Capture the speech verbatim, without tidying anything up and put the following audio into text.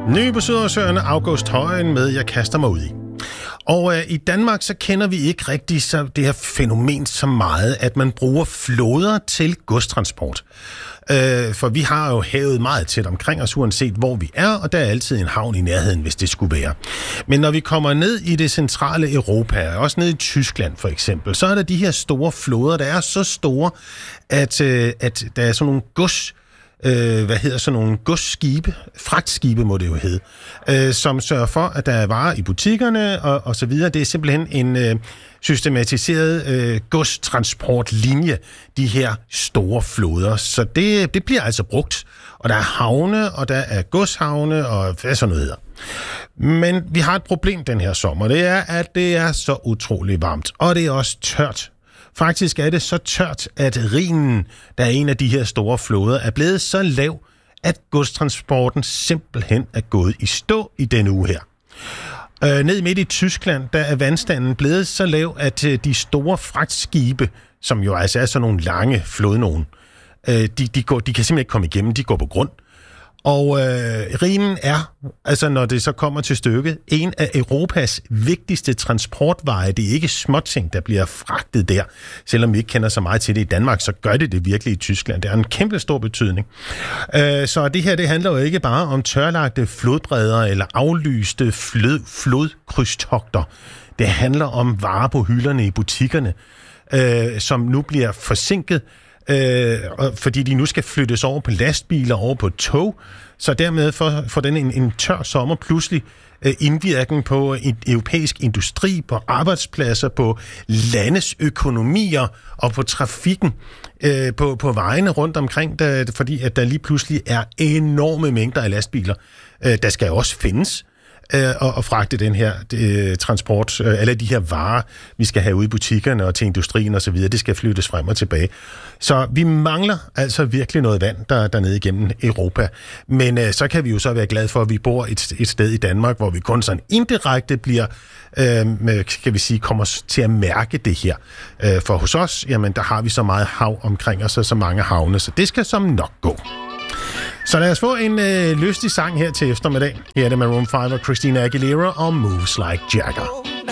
Ny på Sydersøerne, August Højen med Jeg kaster mig ud i. Og øh, i Danmark så kender vi ikke rigtig så det her fænomen så meget, at man bruger floder til godstransport. Øh, for vi har jo havet meget tæt omkring os, uanset hvor vi er, og der er altid en havn i nærheden, hvis det skulle være. Men når vi kommer ned i det centrale Europa, også ned i Tyskland for eksempel, så er der de her store floder, der er så store, at, øh, at der er sådan nogle gods Øh, hvad hedder sådan nogle godsskibe, fragtskibe må det jo hedde, øh, som sørger for, at der er varer i butikkerne og, og så videre. Det er simpelthen en øh, systematiseret øh, godstransportlinje, de her store floder. Så det, det bliver altså brugt. Og der er havne, og der er godshavne, og hvad sådan noget hedder. Men vi har et problem den her sommer. Det er, at det er så utrolig varmt, og det er også tørt. Faktisk er det så tørt, at Rhinen, der er en af de her store floder, er blevet så lav, at godstransporten simpelthen er gået i stå i denne uge her. Øh, ned midt i Tyskland, der er vandstanden blevet så lav, at øh, de store fragtskibe, som jo altså er sådan nogle lange flodnogen, øh, de, de, går, de kan simpelthen ikke komme igennem, de går på grund. Og øh, Rhinen er, altså når det så kommer til stykket, en af Europas vigtigste transportveje. Det er ikke småting, der bliver fragtet der. Selvom vi ikke kender så meget til det i Danmark, så gør det det virkelig i Tyskland. Det er en kæmpe stor betydning. Øh, så det her, det handler jo ikke bare om tørlagte flodbredder eller aflyste flod, flodkrydstogter. Det handler om varer på hylderne i butikkerne, øh, som nu bliver forsinket, Øh, fordi de nu skal flyttes over på lastbiler, over på tog, så dermed får, får den en, en tør sommer pludselig øh, indvirkning på en europæisk industri, på arbejdspladser, på landes økonomier og på trafikken øh, på, på vejene rundt omkring, der, fordi at der lige pludselig er enorme mængder af lastbiler. Øh, der skal også findes og, og fragte den her øh, transport, øh, alle de her varer, vi skal have ude i butikkerne og til industrien osv., det skal flyttes frem og tilbage. Så vi mangler altså virkelig noget vand der, dernede igennem Europa. Men øh, så kan vi jo så være glade for, at vi bor et, et sted i Danmark, hvor vi kun sådan indirekte bliver, øh, kan vi sige, kommer til at mærke det her. Øh, for hos os, jamen der har vi så meget hav omkring os og så mange havne, så det skal som nok gå. Så lad os få en øh, lystig sang her til eftermiddag. Her er det Maroon five og Christina Aguilera og Moves Like Jagger.